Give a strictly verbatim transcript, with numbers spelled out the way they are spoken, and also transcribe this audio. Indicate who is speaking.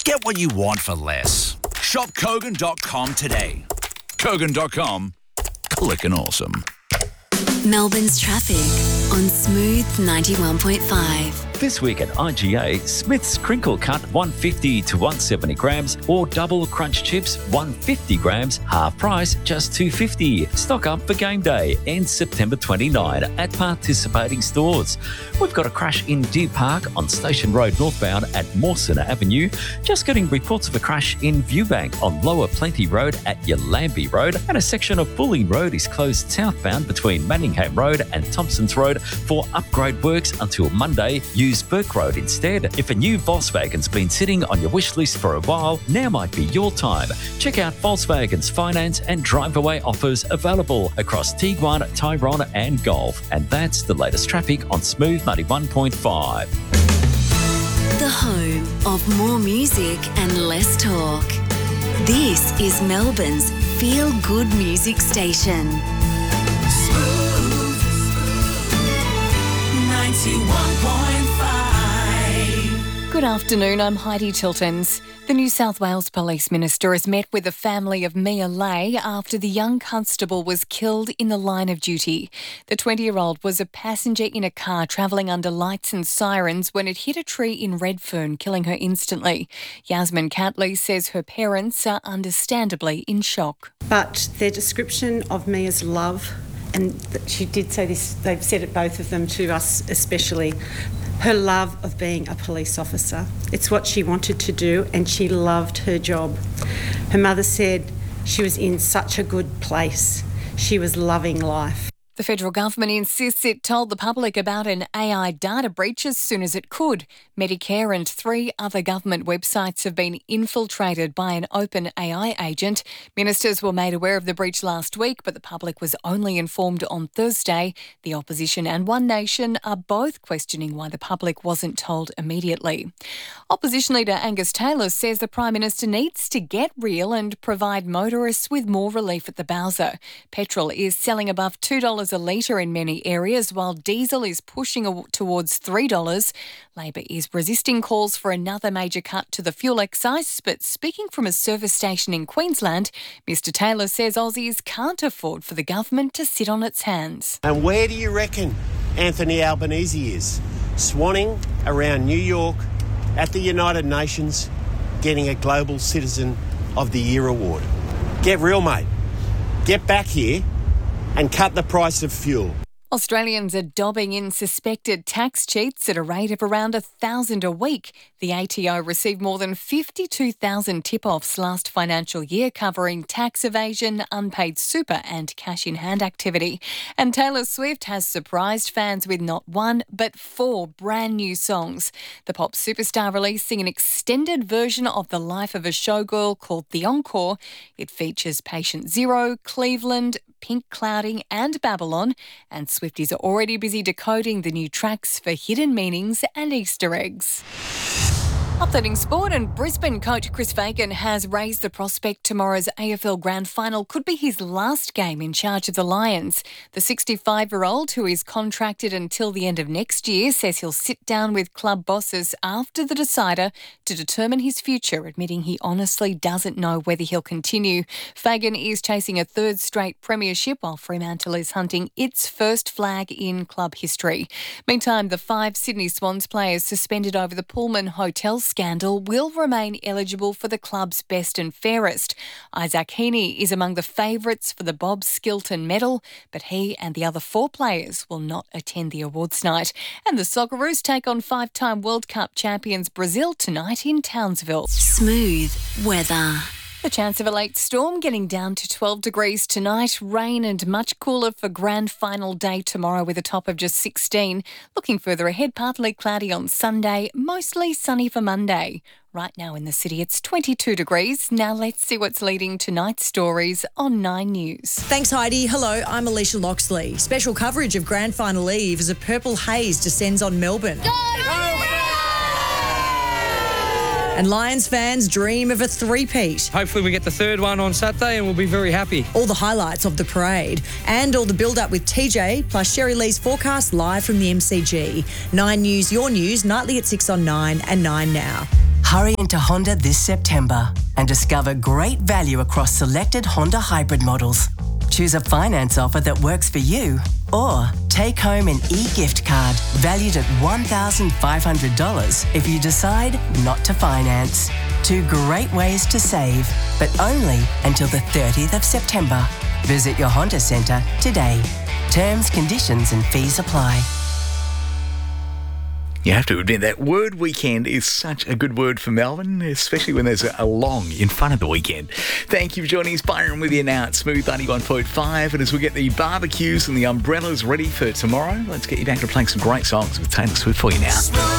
Speaker 1: Get what you want for less. Shop Kogan dot com today. Kogan dot com. Clickin' awesome.
Speaker 2: Melbourne's traffic on Smooth ninety-one point five.
Speaker 3: This week at I G A, Smith's Crinkle Cut one fifty to one seventy grams or Double Crunch Chips one fifty grams, half price just two fifty. Stock up for game day ends September twenty-ninth at participating stores. We've got a crash in Deer Park on Station Road northbound at Mawson Avenue. Just getting reports of a crash in Viewbank on Lower Plenty Road at Yallambee Road, and a section of Bulling Road is closed southbound between Manningham Road and Thompsons Road for upgrade works until Monday. Use Burke Road instead. If a new Volkswagen's been sitting on your wish list for a while, now might be your time. Check out Volkswagen's finance and drive-away offers available across Tiguan, Tyrone and Golf. And that's the latest traffic on Smooth ninety-one point five.
Speaker 2: The home of more music and less talk. This is Melbourne's feel-good music station.
Speaker 4: Smooth ninety-one point five.
Speaker 5: Good afternoon, I'm Heidi Tiltons. The New South Wales Police Minister has met with the family of Mia Lay after the young constable was killed in the line of duty. The twenty-year-old was a passenger in a car travelling under lights and sirens when it hit a tree in Redfern, killing her instantly. Yasmin Catley says her parents are understandably in shock.
Speaker 6: But their description of Mia's love, and she did say this, they've said it, both of them, to us especially, her love of being a police officer. It's what she wanted to do and she loved her job. Her mother said she was in such a good place. She was loving life.
Speaker 5: The federal government insists it told the public about an A I data breach as soon as it could. Medicare and three other government websites have been infiltrated by an open A I agent. Ministers were made aware of the breach last week, but the public was only informed on Thursday. The opposition and One Nation are both questioning why the public wasn't told immediately. Opposition leader Angus Taylor says the Prime Minister needs to get real and provide motorists with more relief at the bowser. Petrol is selling above two dollars a litre in many areas, while diesel is pushing towards three dollars. Labor is resisting calls for another major cut to the fuel excise, but speaking from a service station in Queensland, Mr Taylor says Aussies can't afford for the government to sit on its hands.
Speaker 7: And where do you reckon Anthony Albanese is? Swanning around New York at the United Nations, getting a Global Citizen of the Year award. Get real, mate. Get back here and cut the price of fuel.
Speaker 5: Australians are dobbing in suspected tax cheats at a rate of around one thousand a week. The A T O received more than fifty-two thousand tip-offs last financial year covering tax evasion, unpaid super and cash-in-hand activity. And Taylor Swift has surprised fans with not one but four brand new songs. The pop superstar releasing an extended version of The Life of a Showgirl called The Encore. It features Patient Zero, Cleveland, Pink Clouding and Babylon, and Swift is already busy decoding the new tracks for hidden meanings and Easter eggs. Updating sport, and Brisbane coach Chris Fagan has raised the prospect tomorrow's A F L Grand Final could be his last game in charge of the Lions. The sixty-five-year-old, who is contracted until the end of next year, says he'll sit down with club bosses after the decider to determine his future, admitting he honestly doesn't know whether he'll continue. Fagan is chasing a third straight premiership while Fremantle is hunting its first flag in club history. Meantime, the five Sydney Swans players suspended over the Pullman Hotel scandal will remain eligible for the club's best and fairest. Isaac Heaney is among the favourites for the Bob Skilton medal, but he and the other four players will not attend the awards night. And the Socceroos take on five-time World Cup champions Brazil tonight in Townsville.
Speaker 2: Smooth weather.
Speaker 5: The chance of a late storm getting down to twelve degrees tonight. Rain and much cooler for grand final day tomorrow with a top of just sixteen. Looking further ahead, partly cloudy on Sunday, mostly sunny for Monday. Right now in the city, it's twenty-two degrees. Now let's see what's leading tonight's stories on Nine News.
Speaker 8: Thanks, Heidi. Hello, I'm Alicia Loxley. Special coverage of Grand Final Eve as a purple haze descends on Melbourne. Go! And Lions fans dream of a three-peat.
Speaker 9: Hopefully we get the third one on Saturday and we'll be very happy.
Speaker 8: All the highlights of the parade and all the build-up with T J plus Sherry Lee's forecast live from the M C G. Nine News, your news, nightly at six on Nine and Nine now.
Speaker 10: Hurry into Honda this September and discover great value across selected Honda hybrid models. Choose a finance offer that works for you, or take home an e-gift card valued at one thousand five hundred dollars if you decide not to finance. Two great ways to save, but only until the thirtieth of September. Visit your Honda Centre today. Terms, conditions and fees apply.
Speaker 11: You have to admit that word weekend is such a good word for Melbourne, especially when there's a long in front of the weekend. Thank you for joining us. Byron with you now at Smooth ninety-one point five. And as we get the barbecues and the umbrellas ready for tomorrow, let's get you back to playing some great songs with Taylor Swift for you now.